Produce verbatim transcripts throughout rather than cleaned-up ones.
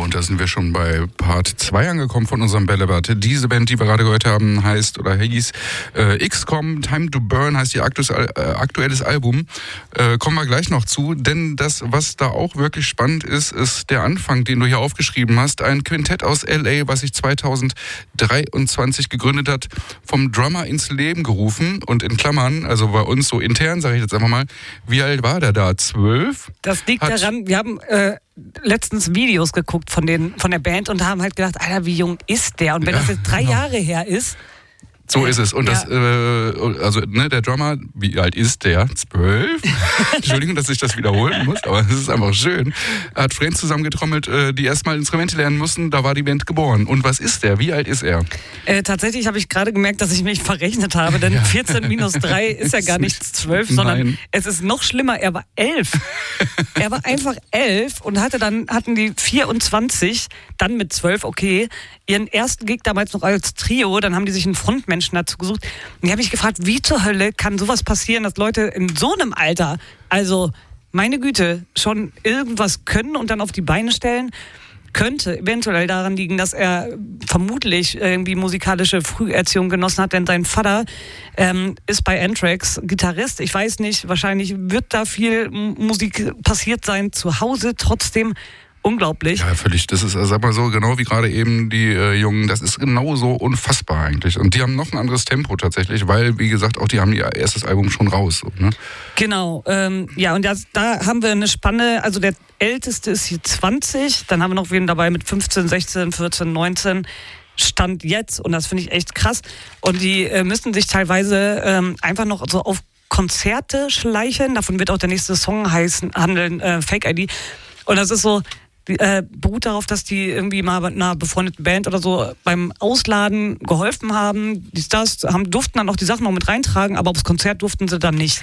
und da sind wir schon bei Part zwei angekommen von unserem Bällebad. Diese Band, die wir gerade gehört haben, heißt oder hieß äh, X COM, Time to Burn heißt ihr aktuelles, äh, aktuelles Album. Äh, kommen wir gleich noch zu, denn das, was da auch wirklich spannend ist, ist der Anfang, den du hier aufgeschrieben hast. Ein Quintett aus L A, was sich zweitausenddreiundzwanzig gegründet hat, vom Drummer ins Leben gerufen und in Klammern, also bei uns so intern, sage ich jetzt einfach mal, wie alt war der da? Zwölf? Das liegt hat daran, wir haben äh, letztens Videos geguckt von, den, von der Band und haben halt gedacht, Alter, wie jung ist der? Und wenn ja, das jetzt drei genau. Jahre her ist... So ist es. Und ja. das, äh, also ne, der Drummer, wie alt ist der? Zwölf? Entschuldigung, dass ich das wiederholen muss, aber es ist einfach schön. Er hat Friends zusammengetrommelt, äh, die erstmal Instrumente lernen mussten, da war die Band geboren. Und was ist der? Wie alt ist er? Äh, tatsächlich habe ich gerade gemerkt, dass ich mich verrechnet habe, denn ja. vierzehn minus drei ist ja gar nicht zwölf, sondern Nein. es ist noch schlimmer, er war elf. Er war einfach elf und hatte dann, hatten die vierundzwanzig, dann mit zwölf, okay, ihren ersten Gig damals noch als Trio, dann haben die sich einen Frontmenschen dazu gesucht. Und die habe ich gefragt, wie zur Hölle kann sowas passieren, dass Leute in so einem Alter, also meine Güte, schon irgendwas können und dann auf die Beine stellen. Könnte eventuell daran liegen, dass er vermutlich irgendwie musikalische Früherziehung genossen hat, denn sein Vater ähm, ist bei Anthrax Gitarrist. Ich weiß nicht, wahrscheinlich wird da viel Musik passiert sein zu Hause, trotzdem unglaublich. Ja, völlig. Das ist, sag mal so, genau wie gerade eben die äh, Jungen, das ist genauso unfassbar eigentlich. Und die haben noch ein anderes Tempo tatsächlich, weil, wie gesagt, auch die haben ihr erstes Album schon raus. So, ne? Genau. Ähm, ja, und das, da haben wir eine Spanne, also der Älteste ist hier zwanzig, dann haben wir noch wen dabei mit fünfzehn, sechzehn, vierzehn, neunzehn. Stand jetzt, und das finde ich echt krass. Und die äh, müssen sich teilweise ähm, einfach noch so auf Konzerte schleichen. Davon wird auch der nächste Song heißen, handeln, äh, Fake I D. Und das ist so, Äh, beruht darauf, dass die irgendwie mal mit einer befreundeten Band oder so beim Ausladen geholfen haben. Dies, das, haben, durften dann auch die Sachen noch mit reintragen, aber aufs Konzert durften sie dann nicht.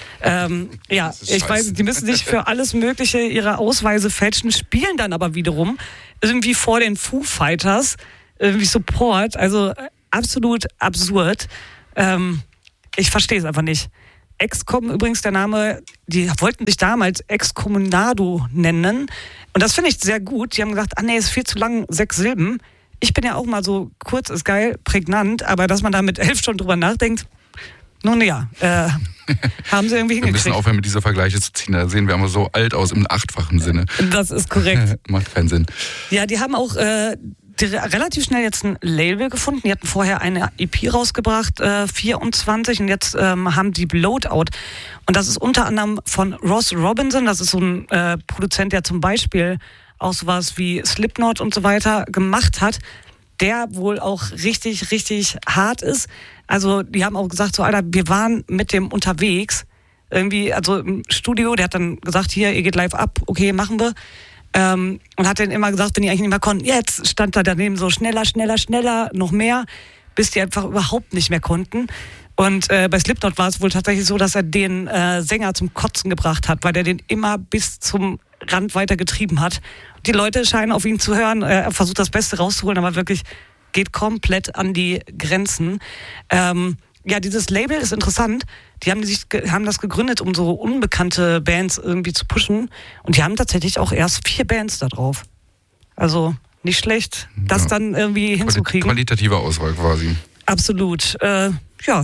Ähm, ja, ich weiß, die müssen sich für alles Mögliche ihre Ausweise fälschen, spielen dann aber wiederum irgendwie vor den Foo Fighters, irgendwie Support, also absolut absurd. Ähm, ich verstehe es einfach nicht. X COM übrigens der Name, die wollten sich damals Excommunado nennen. Und das finde ich sehr gut. Die haben gesagt, ah nee, ist viel zu lang, sechs Silben. Ich bin ja auch mal so, kurz ist geil, prägnant, aber dass man da mit elf schon drüber nachdenkt, nun ja, äh, haben sie irgendwie hingekriegt. Wir müssen aufhören, mit dieser Vergleiche zu ziehen. Da sehen wir immer so alt aus im achtfachen Sinne. Das ist korrekt. Macht keinen Sinn. Ja, die haben auch äh, die, relativ schnell jetzt ein Label gefunden. Die hatten vorher eine E P rausgebracht, äh, vierundzwanzig, und jetzt ähm, haben die Blowout. Und das ist unter anderem von Ross Robinson. Das ist so ein äh, Produzent, der zum Beispiel auch sowas wie Slipknot und so weiter gemacht hat, der wohl auch richtig, richtig hart ist. Also die haben auch gesagt, so Alter, wir waren mit dem unterwegs, irgendwie, also im Studio, der hat dann gesagt, hier, ihr geht live ab, okay, machen wir. Ähm, und hat dann immer gesagt, wenn die eigentlich nicht mehr konnten, jetzt stand da daneben so schneller, schneller, schneller, noch mehr, bis die einfach überhaupt nicht mehr konnten. Und äh, bei Slipknot war es wohl tatsächlich so, dass er den äh, Sänger zum Kotzen gebracht hat, weil der den immer bis zum Rand weiter getrieben hat. Die Leute scheinen auf ihn zu hören, er versucht das Beste rauszuholen, aber wirklich geht komplett an die Grenzen. Ähm, ja, dieses Label ist interessant. Die haben, sich, haben das gegründet, um so unbekannte Bands irgendwie zu pushen. Und die haben tatsächlich auch erst vier Bands da drauf. Also nicht schlecht, das ja. dann irgendwie hinzukriegen. Qualitative Auswahl quasi. Absolut. Äh, ja,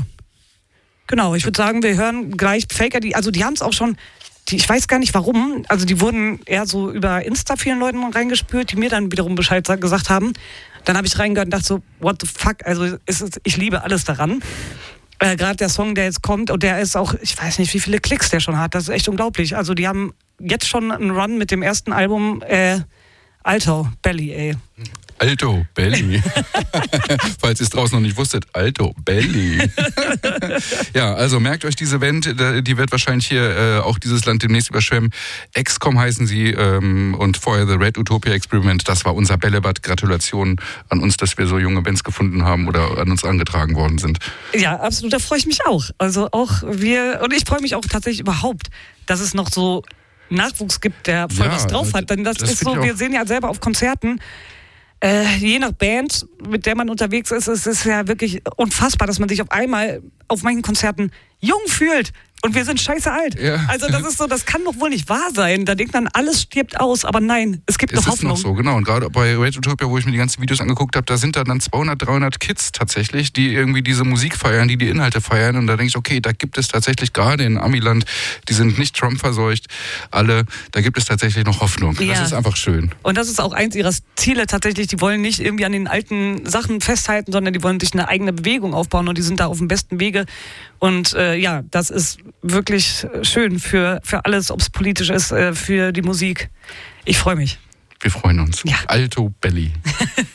genau. Ich würde sagen, wir hören gleich Faker. Die, also die haben es auch schon... Die, ich weiß gar nicht warum, also die wurden eher so über Insta vielen Leuten reingespült, die mir dann wiederum Bescheid gesagt haben. Dann habe ich reingehört und dachte so, what the fuck, also ist es, ich liebe alles daran. Äh, Gerade der Song, der jetzt kommt, und der ist auch, ich weiß nicht, wie viele Klicks der schon hat, das ist echt unglaublich. Also die haben jetzt schon einen Run mit dem ersten Album, äh, Alto Belly, ey. Alto Belly. Falls ihr es draußen noch nicht wusstet, Alto Belly. Ja, also merkt euch diese Band, die wird wahrscheinlich hier äh, auch dieses Land demnächst überschwemmen. X COM heißen sie ähm, und vorher The Red Utopia Experiment. Das war unser Bällebad. Gratulation an uns, dass wir so junge Bands gefunden haben oder an uns angetragen worden sind. Ja, absolut, da freue ich mich auch. Also auch wir, und ich freue mich auch tatsächlich überhaupt, dass es noch so Nachwuchs gibt, der voll ja, was drauf hat. Denn das, das ist so, wir sehen ja selber auf Konzerten, Äh, je nach Band, mit der man unterwegs ist, ist es ja wirklich unfassbar, dass man sich auf einmal auf manchen Konzerten jung fühlt. Und wir sind scheiße alt. Ja. Also das ist so, das kann doch wohl nicht wahr sein. Da denkt man, alles stirbt aus, aber nein, es gibt es noch Hoffnung. Es ist noch so, genau. Und gerade bei Radiotopia, wo ich mir die ganzen Videos angeguckt habe, da sind da dann zweihundert, dreihundert Kids tatsächlich, die irgendwie diese Musik feiern, die die Inhalte feiern. Und da denke ich, okay, da gibt es tatsächlich gerade in Amiland, die sind nicht Trump verseucht, alle, da gibt es tatsächlich noch Hoffnung. Ja. Das ist einfach schön. Und das ist auch eins ihrer Ziele tatsächlich. Die wollen nicht irgendwie an den alten Sachen festhalten, sondern die wollen sich eine eigene Bewegung aufbauen und die sind da auf dem besten Wege. Und äh, ja, das ist wirklich schön für, für alles, ob es politisch ist, äh, für die Musik. Ich freue mich. Wir freuen uns. Ja. Alto Belli.